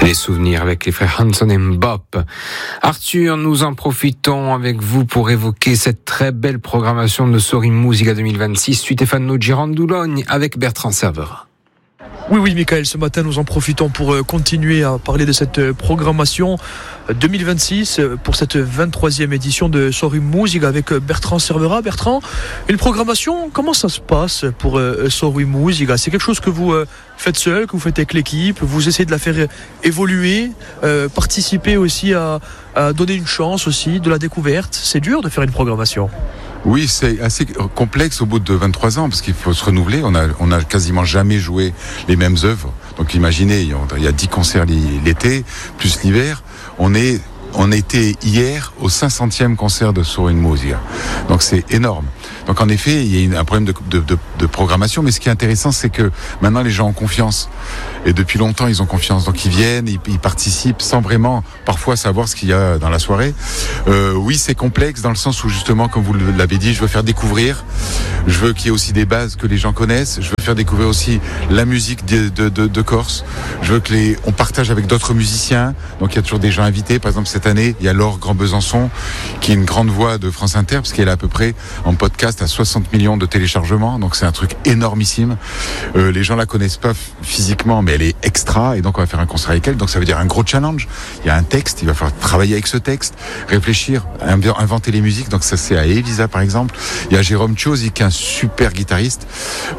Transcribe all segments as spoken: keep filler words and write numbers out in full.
Les souvenirs avec les frères Hanson et Mbop. Arthur, nous en profitons avec vous pour évoquer cette très belle programmation de Sorin Musica deux mille vingt-six, suite Stefano Girandoulogne avec Bertrand Servera. Oui, oui, Michael, ce matin, nous en profitons pour continuer à parler de cette programmation deux mille vingt-six pour cette vingt-troisième édition de Sorin Musica avec Bertrand Servera. Bertrand, une programmation, comment ça se passe pour Sorin Musica ? C'est quelque chose que vous faites seul, que vous faites avec l'équipe, vous essayez de la faire évoluer, euh, participer aussi à, à donner une chance aussi, de la découverte. C'est dur de faire une programmation. Oui, c'est assez complexe au bout de vingt-trois ans parce qu'il faut se renouveler. On a, on a quasiment jamais joué les mêmes œuvres. Donc imaginez, il y a dix concerts l'été, plus l'hiver. On est, on était hier au cinq centième concert de Sorin Musica. Donc c'est énorme. Donc en effet, il y a un problème de, de, de, de programmation, mais ce qui est intéressant, c'est que maintenant les gens ont confiance. Et depuis longtemps, ils ont confiance. Donc ils viennent, ils, ils participent sans vraiment parfois savoir ce qu'il y a dans la soirée. Euh, oui, c'est complexe dans le sens où justement, comme vous l'avez dit, je veux faire découvrir. Je veux qu'il y ait aussi des bases que les gens connaissent. Je veux faire découvrir aussi la musique de, de, de, de Corse. Je veux que les, on partage avec d'autres musiciens. Donc il y a toujours des gens invités. Par exemple, cette année, il y a Laure Grand-Besançon, qui est une grande voix de France Inter, parce qu'elle est à peu près en podcast à soixante millions de téléchargements, donc c'est un truc énormissime. Euh, les gens la connaissent pas physiquement, mais elle est extra, et donc on va faire un concert avec elle, donc ça veut dire un gros challenge. Il y a un texte, il va falloir travailler avec ce texte, réfléchir, inventer les musiques, donc ça c'est à Elisa par exemple. Il y a Jérôme Chiosi qui est un super guitariste,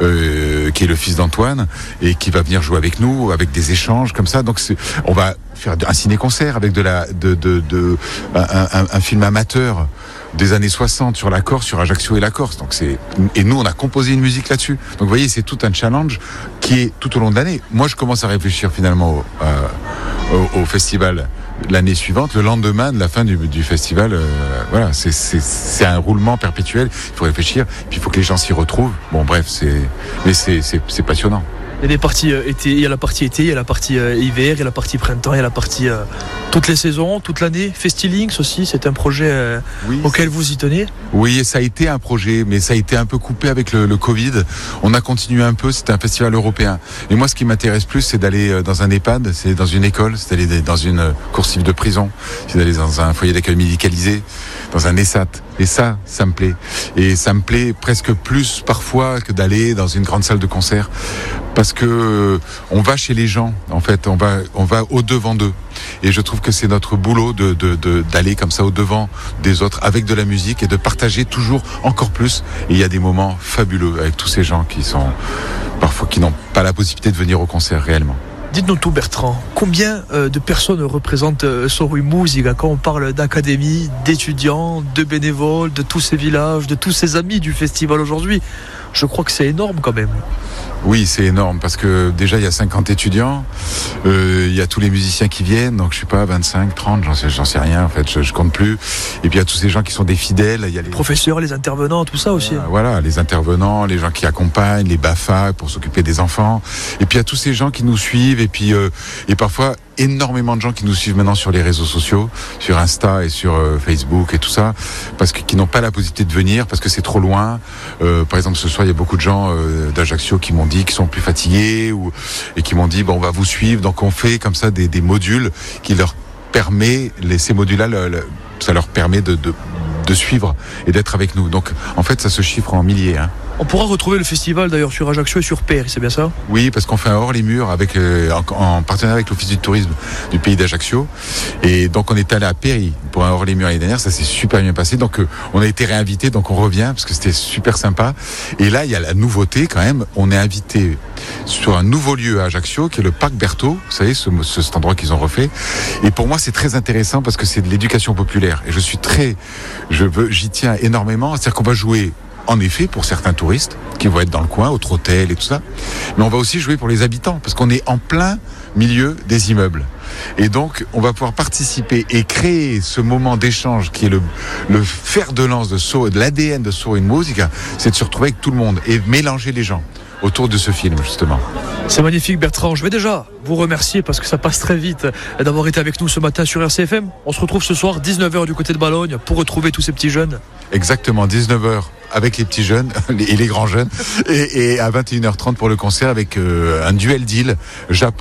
euh, qui est le fils d'Antoine, et qui va venir jouer avec nous, avec des échanges comme ça, donc c'est, on va faire un ciné-concert avec de la, de, de, de, un, un, un film amateur des années soixante sur la Corse, sur Ajaccio et la Corse. Donc c'est, et nous on a composé une musique là-dessus. Donc vous voyez, c'est tout un challenge qui est tout au long de l'année. Moi je commence à réfléchir finalement au, euh, au, au festival l'année suivante, le lendemain de la fin du, du festival. Euh, voilà, c'est, c'est, c'est un roulement perpétuel. Il faut réfléchir, puis il faut que les gens s'y retrouvent. Bon bref, c'est, mais c'est, c'est, c'est passionnant. Il y a des parties euh, été, il y a la partie été, il y a la partie euh, hiver, il y a la partie printemps, il y a la partie euh, toutes les saisons, toute l'année. Festilinks aussi, c'est un projet euh, oui, auquel vous y tenez. Oui, ça a été un projet, mais ça a été un peu coupé avec le, le Covid. On a continué un peu, c'était un festival européen. Et moi, ce qui m'intéresse plus, c'est d'aller dans un EHPAD, c'est dans une école, c'est d'aller dans une coursive de prison, c'est d'aller dans un foyer d'accueil médicalisé, dans un ESAT. Et ça, ça me plaît. Et ça me plaît presque plus parfois que d'aller dans une grande salle de concert. Parce que on va chez les gens, en fait, on va, on va au-devant d'eux. Et je trouve que c'est notre boulot de, de, de, d'aller comme ça au-devant des autres avec de la musique et de partager toujours encore plus. Et il y a des moments fabuleux avec tous ces gens qui sont, parfois, qui n'ont pas la possibilité de venir au concert réellement. Dites-nous tout, Bertrand. Combien euh, de personnes représentent euh, Sorin Musica quand on parle d'académie, d'étudiants, de bénévoles, de tous ces villages, de tous ces amis du festival aujourd'hui ? Je crois que c'est énorme quand même. Oui, c'est énorme parce que déjà il y a cinquante étudiants, euh, il y a tous les musiciens qui viennent, donc je sais pas, vingt-cinq, trente, j'en sais, j'en sais rien en fait, je, je compte plus. Et puis il y a tous ces gens qui sont des fidèles, il y a les professeurs, les intervenants, tout ça aussi. Euh, voilà, les intervenants, les gens qui accompagnent, les B A F A pour s'occuper des enfants. Et puis il y a tous ces gens qui nous suivent et puis euh, et parfois énormément de gens qui nous suivent maintenant sur les réseaux sociaux, sur Insta et sur euh, Facebook et tout ça, parce que qui n'ont pas la possibilité de venir parce que c'est trop loin. Euh, par exemple, ce soir, il y a beaucoup de gens euh, d'Ajaccio qui m'ont dit qu'ils sont plus fatigués ou et qui m'ont dit bon, on va vous suivre. Donc on fait comme ça des, des modules qui leur permet, les, ces modules-là, le, le, ça leur permet de, de de suivre et d'être avec nous. Donc en fait, ça se chiffre en milliers. Hein. On pourra retrouver le festival d'ailleurs sur Ajaccio et sur Péry, c'est bien ça ? Oui, parce qu'on fait un hors les murs avec, euh, en, en partenariat avec l'Office du tourisme du pays d'Ajaccio. Et donc on est allé à Péry pour un hors les murs l'année dernière, ça s'est super bien passé. Donc euh, on a été réinvité, donc on revient parce que c'était super sympa. Et là, il y a la nouveauté quand même, on est invité sur un nouveau lieu à Ajaccio qui est le Parc Berthaud, vous savez, ce, ce, cet endroit qu'ils ont refait. Et pour moi, c'est très intéressant parce que c'est de l'éducation populaire. Et je suis très, je veux, j'y tiens énormément. C'est-à-dire qu'on va jouer en effet, pour certains touristes qui vont être dans le coin, au Trotel et tout ça. Mais on va aussi jouer pour les habitants, parce qu'on est en plein milieu des immeubles. Et donc, on va pouvoir participer et créer ce moment d'échange qui est le, le fer de lance de, so, de l'A D N de Sorin Musica, c'est de se retrouver avec tout le monde et mélanger les gens autour de ce film, justement. C'est magnifique, Bertrand. Je vais déjà vous remercier parce que ça passe très vite d'avoir été avec nous ce matin sur R C F M. On se retrouve ce soir, dix-neuf heures du côté de Balogne, pour retrouver tous ces petits jeunes. Exactement, dix-neuf heures avec les petits jeunes et les grands jeunes. Et, et à vingt et une heures trente pour le concert avec euh, un duel deal Japon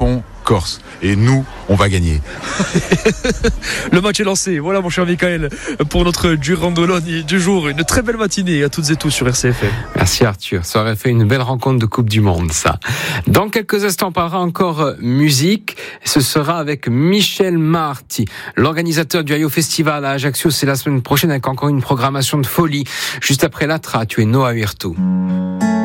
Corse. Et nous, on va gagner. Le match est lancé. Voilà, mon cher Michael, pour notre Durandolone du jour. Une très belle matinée à toutes et tous sur R C F M. Merci Arthur. Ça aurait fait une belle rencontre de Coupe du Monde, ça. Dans quelques instants, on parlera encore musique. Ce sera avec Michel Marty, l'organisateur du Ayo Festival à Ajaccio. C'est la semaine prochaine avec encore une programmation de folie. Juste après la tra, tu es Noah Huertou.